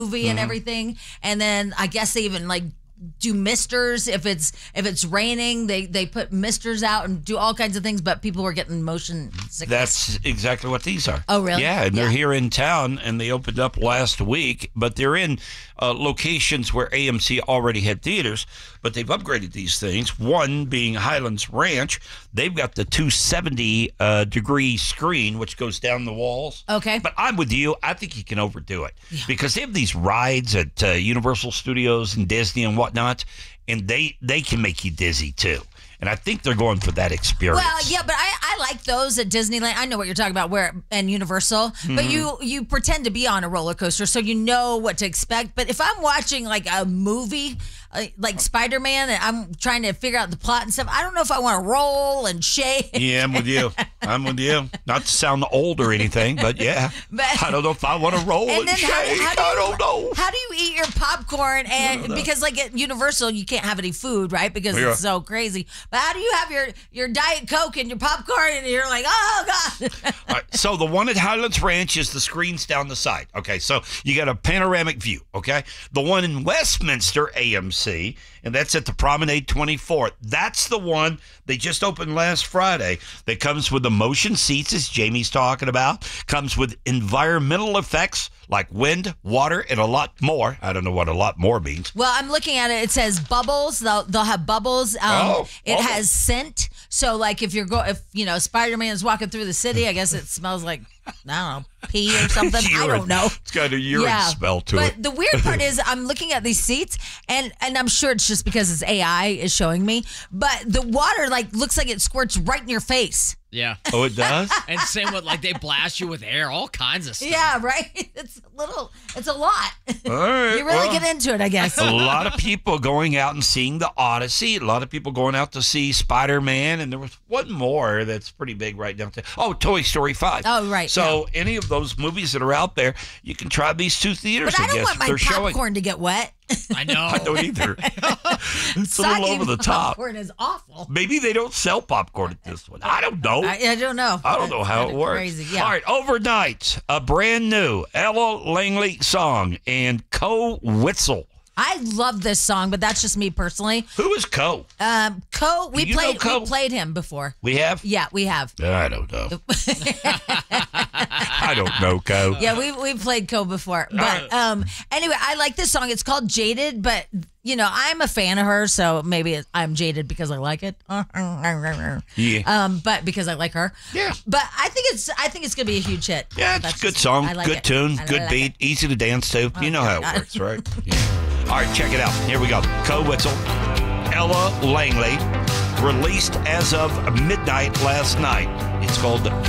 movie and everything. And then I guess they even like do misters if it's raining. They put misters out and do all kinds of things, but people were getting motion sickness. That's exactly what these are. Oh, really? Yeah, and they're here in town, and they opened up last week, but they're in locations where AMC already had theaters, but they've upgraded these things. One being Highlands Ranch. They've got the 270-degree screen, which goes down the walls. Okay. But I'm with you. I think you can overdo it because they have these rides at Universal Studios and Disney and whatnot, and they can make you dizzy, too. And I think they're going for that experience. Well, yeah, but I like those at Disneyland. I know what you're talking about, and Universal. But you pretend to be on a roller coaster, so you know what to expect. But if I'm watching like a movie, like Spider-Man, and I'm trying to figure out the plot and stuff, I don't know if I want to roll and shake. Yeah, I'm with you. Not to sound old or anything, but yeah. But, I don't know if I want to roll and shake. I don't know. How do you eat your popcorn? And because like at Universal, you can't have any food, right? Because it's so crazy. But how do you have your Diet Coke and your popcorn and you're like, oh, God. All right, so the one at Highlands Ranch is the screens down the side. Okay, so you got a panoramic view, okay? The one in Westminster, AMC, and that's at the Promenade 24. That's the one they just opened last Friday that comes with the motion seats, as Jamie's talking about, comes with environmental effects like wind, water, and a lot more. I don't know what a lot more means. Well, I'm looking at it. It says bubbles. They'll have bubbles. It has scent. So, like, if Spider-Man is walking through the city, I guess it smells like, I don't know, pee or something. I don't know. It's got a urine smell to it. But the weird part is I'm looking at these seats, and I'm sure it's just because it's AI is showing me, but the water, like, looks like it squirts right in your face. Yeah. Oh, it does? And same with, like, they blast you with air, all kinds of stuff. Yeah, right? It's a lot. All right, you really get into it, I guess. A lot of people going out and seeing the Odyssey. A lot of people going out to see Spider-Man. And there was one more that's pretty big right down there. Oh, Toy Story 5. Oh, right. So any of those movies that are out there, you can try these two theaters, but I don't want my popcorn to get wet. I know. I don't either. It's a little over the top. Popcorn is awful. Maybe they don't sell popcorn at this one. I don't know. I don't know. I don't know how it works. Crazy. Yeah. All right, overnight, a brand new Ella Langley song and Co Witzel. I love this song, but that's just me personally. Who is Co? We played him before. We have? Yeah, we have. I don't know. I don't know, Co. Yeah, we played Co before. But anyway, I like this song. It's called Jaded, but I'm a fan of her, so maybe I'm jaded because I like it. Yeah. But because I like her. Yeah. But I think it's gonna be a huge hit. Yeah, it's a good song, good tune, good beat, easy to dance to. You know how it works, right? Yeah. All right, check it out. Here we go. Co Witzel, Ella Langley, released as of midnight last night. It's called